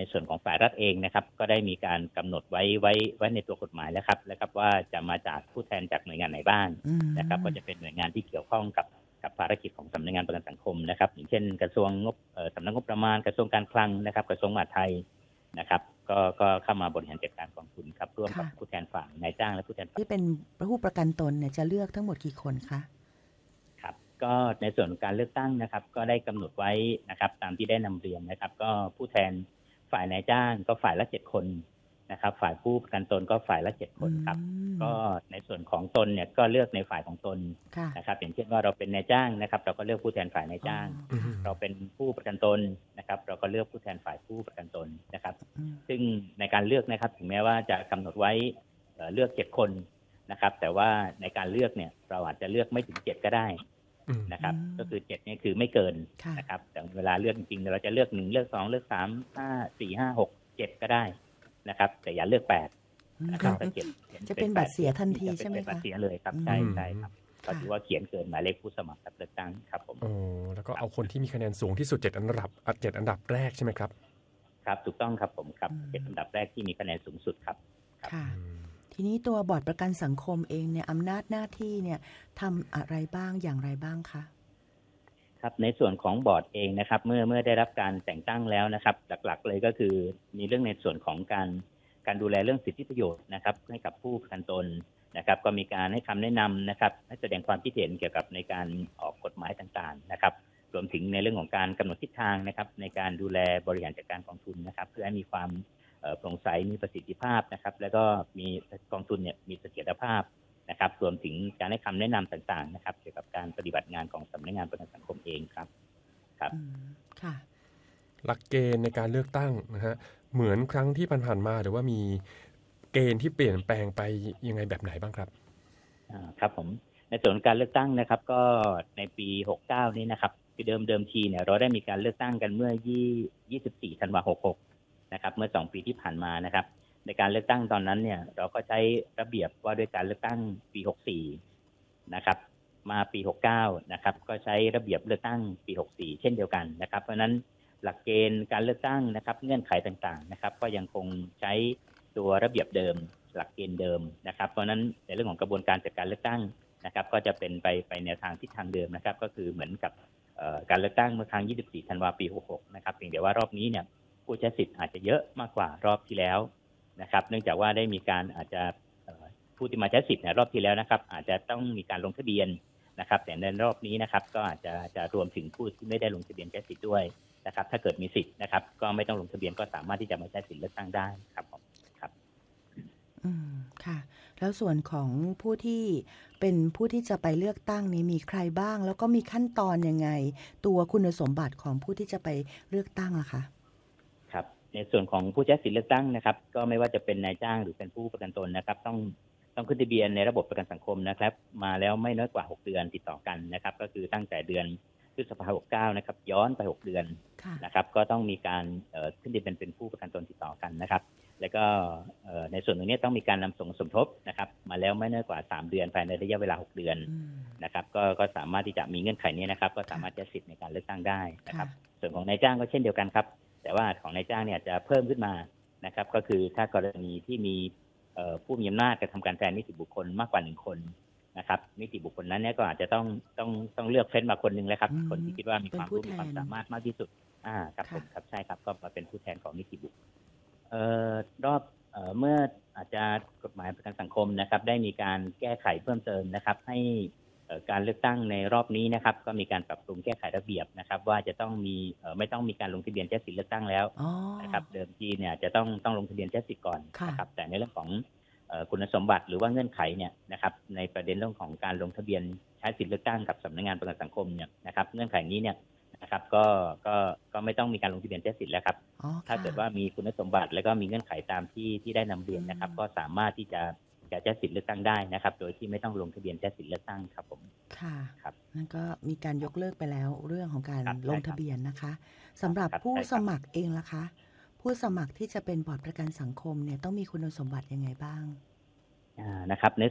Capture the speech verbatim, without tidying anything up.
ในส่วนของฝ่ายรัฐเองนะครับก็ได้มีการกำหนดไว้ไว้ไว้ในตัวกฎหมายแล้วครับแล้วครับว่าจะมาจากผู้แทนจากหน่วยงานไหนบ้างนะครับก็จะเป็นหน่วยงานที่เกี่ยวข้องกับกับภารกิจของสำนักงานประกันสังคมนะครับอย่างเช่นกระทรวงงบสำนักงบประมาณกระทรวงการคลังนะครับกระทรวงมหาดไทยนะครับก็ก็เข้ามาบริหารจัดการกองทุนครับร่วมกับผู้แทนฝ่ายนายจ้างและผู้แทนที่เป็นผู้ประกันตนเนี่ยจะเลือกทั้งหมดกี่คนคะครับก็ในส่วนของการเลือกตั้งนะครับก็ได้กำหนดไว้นะครับตามที่ได้นำเรียนนะครับก็ผู้แทนฝ่ายนายจ้างก็ฝ่ายละเจ็ดคนนะครับฝ่ายผู้ประกันตนก็ฝ่ายละเจ็ดคนครับก็ในส่วนของตนเนี่ยก็เลือกในฝ่ายของตนนะครับอย่างเช่นว่าเราเป็นนายจ้างนะครับเราก็เลือกผู้แทนฝ่ายนายจ้างเราเป็นผู้ประกันตนนะครับเราก็เลือกผู้แทนฝ่ายผู้ประกันตนนะครับซึ่งในการเลือกนะครับถึงแม้ว่าจะกำหนดไว้เลือกเจ็ดคนนะครับแต่ว่าในการเลือกเนี่ยเราอาจจะเลือกไม่ถึงเจ็ดก็ได้นะครับก็คือเจ็ดนี่คือไม่เกินนะครับแต่เวลาเลือกจริงๆเราจะเลือกหนึ่งเลือกสองเลือกสามห้าสี่ห้าหกเจ็ดก็ได้นะครับแต่อย่าเลือกแปดนะครับจะเป็นบัตรเสียทันทีใช่ไหมคะเป็นบัตรเสียเลยครับใช่ใช่ครับก็ถือว่าเขียนเกินหมายเลขผู้สมัครรับเลือกตั้งครับผมโอ้แล้วก็เอาคนที่มีคะแนนสูงที่สุดเจ็ดอันดับเจ็ดอันดับแรกใช่ไหมครับครับถูกต้องครับผมครับเจ็ดอันดับแรกที่มีคะแนนสูงสุดครับค่ะทีนี้ตัวบอร์ดประกันสังคมเองเนี่ยอำนาจหน้าที่เนี่ยทำอะไรบ้างอย่างไรบ้างคะครับในส่วนของบอร์ดเองนะครับเมื่อเมื่อได้รับการแต่งตั้งแล้วนะครับหลักๆเลยก็คือมีเรื่องในส่วนของการการดูแลเรื่องสิทธิประโยชน์นะครับให้กับผู้ประกันตนนะครับก็มีการให้คำแนะนำนะครับให้แสดงความคิดเห็นเกี่ยวกับในการออกกฎหมายต่างๆนะครับรวมถึงในเรื่องของการกำหนดทิศทางนะครับในการดูแลบริหารจัดการกองทุนนะครับเพื่อให้มีความโปร่งใสมีประสิทธิภาพนะครับแล้วก็มีกองทุนเนี่ยมีเสถียรภาพนะครับรวมถึงการให้คำแนะนำต่างๆนะครับเกี่ยวกับการปฏิบัติงานของสำนักงานประกันสังคมเองครับครับค่ะหลักเกณฑ์ในการเลือกตั้งนะฮะเหมือนครั้งที่ผ่านๆมาหรือว่ามีเกณฑ์ที่เปลี่ยนแปลงไปยังไงแบบไหนบ้างครับอ่าครับผมในส่วนการเลือกตั้งนะครับก็ในปีหกสิบเก้านี้นะครับคือเดิมเดิมทีเนี่ยเราได้มีการเลือกตั้งกันเมื่อยี่สิบสี่ธันวาคมหกสิบหกนะครับเมื่อสองปีที่ผ่านมานะครับในการเลือกตั้งตอนนั้นเนี่ยเราก็ใช้ระเบียบว่าด้วยการเลือกตั้งปีหกสิบสี่นะครับมาปีหกสิบเก้านะครับก็ใช้ระเบียบเลือกตั้งปีหกสิบสี่เช่นเดียวกันนะครับเพราะฉะนั้นหลักเกณฑ์การเลือกตั้งนะครับเงื่อนไขต่างๆนะครับก็ยังคงใช้ตัวระเบียบเดิมหลักเกณฑ์เดิมนะครับเพราะฉะนั้นในเรื่องของกระบวนการจัดการเลือกตั้งนะครับก็จะเป็นไปไปแนวทางทิศทางเดิมนะครับก็คือเหมือนกับการเลือกตั้งเมื่อครั้งยี่สิบสี่ธันวาคมปีหกสิบหกนะครับเพียงแต่ว่ารอบนี้เนี่ยผู้ใช้สิทธิ์อาจจะเยอะมากกว่ารอบที่แล้วนะครับเนื่องจากว่าได้มีการอาจจะผู้ที่มาใช้สิทธิ์ในรอบที่แล้วนะครับอาจจะต้องมีการลงทะเบียนนะครับแต่ในรอบนี้นะครับก็อาจจะจะรวมถึงผู้ที่ไม่ได้ลงทะเบียนใช้สิทธิ์ด้วยนะครับถ้าเกิดมีสิทธิ์นะครับก็ไม่ต้องลงทะเบียนก็สามารถที่จะมาใช้สิทธิ์เลือกตั้งได้ครับผมครับอืมค่ะแล้วส่วนของผู้ที่เป็นผู้ที่จะไปเลือกตั้งนี้มีใครบ้างแล้วก็มีขั้นตอนยังไงตัวคุณสมบัติของผู้ที่จะไปเลือกตั้งล่ะคะครับในส่วนของผู้ใช้สิทธิ์เลือกตั้งนะครับก็ไม่ว่าจะเป็นนายจ้างหรือเป็นผู้ประกันตนนะครับต้องต้องขึ้นทะเบียนในระบบประกันสังคมนะครับมาแล้วไม่น้อยกว่าหกเดือนติดต่อกันนะครับก็คือตั้งแต่เดือนพฤษภาคมหกสิบเก้านะครับย้อนไปหกเดือนนะครับก็ต้องมีการขึ้นทะเบียนเป็นผู้ประกันตนติดต่อกันนะครับแล้วก็ในส่วนตรงนี้ต้องมีการนำส่งสมทบนะครับมาแล้วไม่น้อยกว่าสามเดือนภายในระยะเวลาหกเดือนนะครับก็ก็สามารถที่จะมีเงื่อนไขนี้นะครับก็สามารถจะสิทธิ์ในการเลือกตั้งได้นะครับส่วนของนายจ้างก็เช่นเดียวกันครับแต่ว่าของนายจ้างเนี่ยจะเพิ่มขึ้นมานะครับก็คือถ้ากรณีที่มีผู้มีอำนาจกระทำการแทนนิติบุคคลมากกว่าหนึ่งคนนะครับนิติบุคคลนั้นเนี่ยก็อาจจะต้องต้องต้องเลือกเฟ้นมาคนหนึ่งแล้วครับคนที่คิดว่ามีความรู้มีความสามารถมากที่สุดอ่าครับผมครับใช่ครับก็มาเป็นผู้แทนของนิติบุคคลเอ่อรอบเอ่อเมื่ออาจจะกฎหมายประกันสังคมนะครับได้มีการแก้ไขเพิ่มเติมนะครับให้การเลือกตั้งในรอบนี้นะครับก็มีการปรับปรุงแก้ไขระเบียบนะครับว่าจะต้องมีไม่ต้องมีการลงทะเบียนใช้สิทธิ์เลือกตั้งแล้วนะครับเดิมทีเนี่ยจะต้องต้องลงทะเบียนใช้สิทธิ์ก่อนนะครับแต่ในเรื่องของคุณสมบัติหรือว่าเงื่อนไขเนี่ยนะครับในประเด็นเรื่องของการลงทะเบียนใช้สิทธิ์เลือกตั้งกับสำนักงานประกันสังคมเนี่ยนะครับเงื่อนไขนี้เนี่ยนะครับก็ก็ก็ไม่ต้องมีการลงทะเบียนใช้สิทธิ์แล้วครับถ้าเกิดว่ามีคุณสมบัติแล้วก็มีเงื่อนไขตามที่ที่ได้นำเรียนนะครับก็สามารถที่จะจะใช้สิทธิ์เลือกตั้งได้นะครับโดยที่ไม่ต้องลงทะเบียนใช้สิทธิ์เลือกตั้งครับผมค่ะครับนั่นก็มีการยกเลิกไปแล้วเรื่องของการลงทะเบียนนะคะสำหรับผู้สมัครเองล่ะคะผู้สมัครที่จะเป็นบอร์ดประกันสังคมเนี่ยต้องมีคุณสมบัติยังไงบ้างนะครับใน